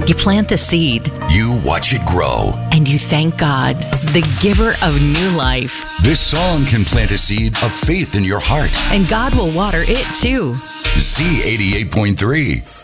You plant the seed. You watch it grow. And you thank God, the giver of new life. This song can plant a seed of faith in your heart. And God will water it too. Z88.3.